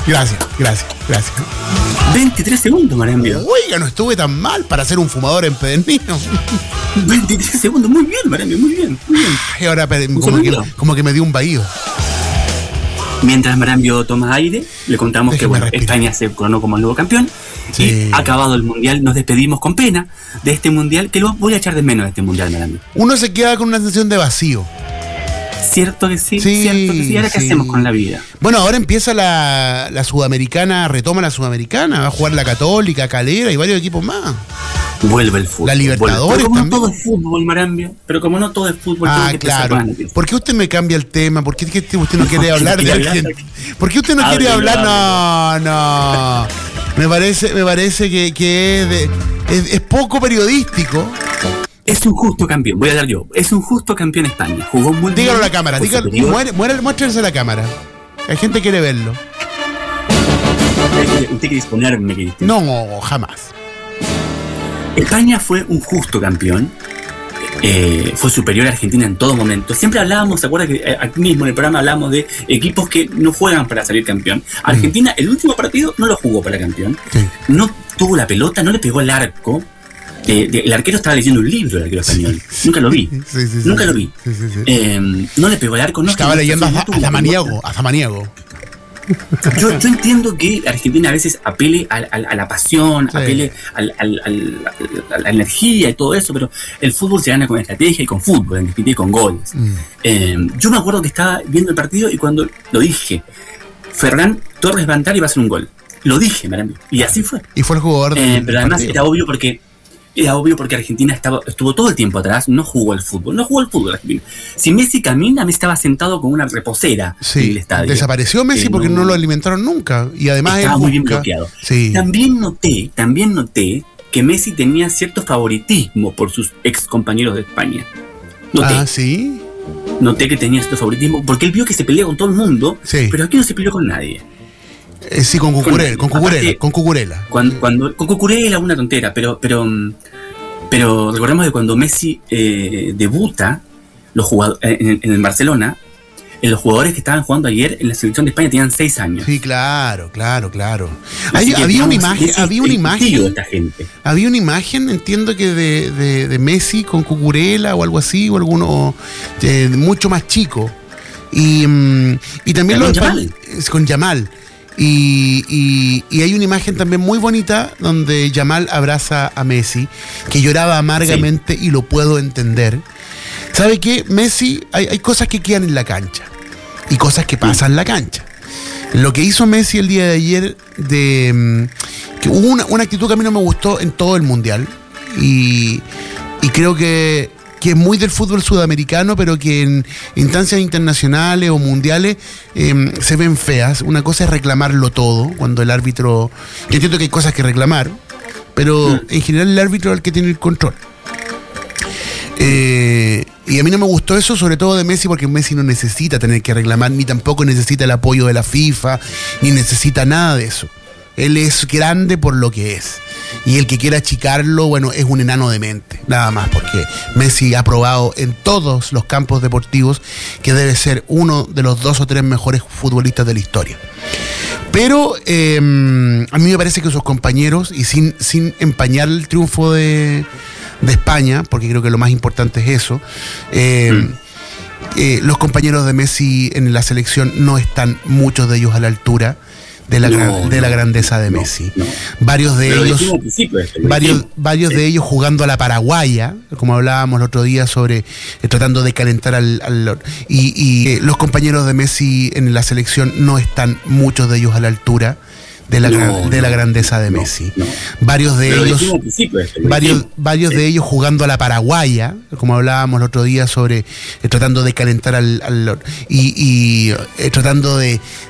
Gracias. 23 segundos, Marambio. Oiga, no estuve tan mal para ser un fumador empedernido. 23 segundos, muy bien, Marambio, muy bien. Y ahora como que me dio un vaído. Mientras Marambio toma aire, le contamos Déjeme que respirar. España se coronó como el nuevo campeón. Sí. Y acabado el mundial, nos despedimos con pena de este mundial, que lo voy a echar de menos de este mundial, Marambio. Uno se queda con una sensación de vacío. Cierto que sí, Sí, cierto que sí. Ahora, ¿qué sí. hacemos con la vida? Bueno, ahora empieza la Sudamericana, retoma la Sudamericana, va a jugar la Católica, Calera y varios equipos más. Vuelve el fútbol. La Libertadores Pero como también. no todo es fútbol, Marambio. Pero como no todo es fútbol, tengo que empezar Claro. con las noticias. ¿Por qué usted me cambia el tema? ¿Por qué usted no quiere hablar de quiere hablar? Argentina? ¿Por qué usted no quiere Háblelo, hablar? No. Me parece que es poco periodístico. Es un justo campeón, voy a hablar yo. Es un justo campeón España. Jugó muy bien. Dígalo a la cámara, fue superior. muéstrense a la cámara. La gente quiere verlo. Usted quiere disponerme, que dice. No, jamás. España fue un justo campeón. Fue superior a Argentina en todo momento. Siempre hablábamos, ¿se acuerda que aquí mismo en el programa hablamos de equipos que no juegan para salir campeón? Argentina, el último partido no lo jugó para campeón. Sí. No tuvo la pelota, no le pegó el arco. El arquero estaba leyendo un libro, el arquero español. Nunca lo vi. Sí. Nunca lo vi. Sí. No le pegó el arco. No Estaba leyendo a Zamaniego. Yo entiendo que Argentina a veces apele a la pasión, Sí. apele a la energía y todo eso, pero el fútbol se gana con estrategia y con fútbol, en definitiva, y con goles. Yo me acuerdo que estaba viendo el partido y cuando lo dije, Ferran Torres va a entrar y va a hacer un gol. Lo dije, Marambio, y así fue. Y fue el jugador del Pero además partido. era obvio porque Argentina estuvo todo el tiempo atrás, no jugó el fútbol Argentina. Si Messi camina, Messi estaba sentado con una reposera en el Sí, estadio. desapareció Messi porque no lo alimentaron nunca. Y además estaba él muy bien busca- bloqueado. Sí. También noté que Messi tenía cierto favoritismo por sus ex compañeros de España. ¿Sí? Noté que tenía cierto favoritismo porque él vio que se pelea con todo el mundo, Sí. pero aquí no se peleó con nadie. Sí, con Aparte- Cucurella. Cuando con Cucurella una tontera, pero recordemos que cuando Messi debuta en el Barcelona, los jugadores que estaban jugando ayer en la selección de España tenían 6 años. Sí, claro. Así que, Había una digamos, imagen, Messi había es una el tío de imagen. esta gente. Había una imagen, entiendo que de Messi con Cucurella o algo así, o alguno mucho más chico. Y también Con lo Yamal. con Yamal. Y hay una imagen también muy bonita donde Yamal abraza a Messi, que lloraba amargamente y lo puedo entender. ¿Sabe qué? Messi, hay cosas que quedan en la cancha y cosas que pasan en la cancha. Lo que hizo Messi el día de ayer, que hubo una actitud que a mí no me gustó en todo el mundial y creo que es muy del fútbol sudamericano, pero que en instancias internacionales o mundiales se ven feas. Una cosa es reclamarlo todo, cuando el árbitro... Yo entiendo que hay cosas que reclamar, pero en general el árbitro es el que tiene el control. Y a mí no me gustó eso, sobre todo de Messi, porque Messi no necesita tener que reclamar, ni tampoco necesita el apoyo de la FIFA, ni necesita nada de eso. Él es grande por lo que es. Y el que quiera achicarlo, bueno, es un enano de mente, nada más, porque Messi ha probado en todos los campos deportivos que debe ser uno de los 2 o 3 mejores futbolistas de la historia. Pero a mí me parece que sus compañeros, y sin empañar el triunfo de España, porque creo que lo más importante es eso, los compañeros de Messi en la selección no están, muchos de ellos, a la altura de la grandeza de Messi. Varios de ellos jugando a la paraguaya, como hablábamos el otro día sobre tratando de calentar y los compañeros de Messi en la selección no están, muchos de ellos, a la altura de la grandeza de Messi. Varios de ellos jugando a la paraguaya, como hablábamos el otro día sobre tratando de calentar y tratando de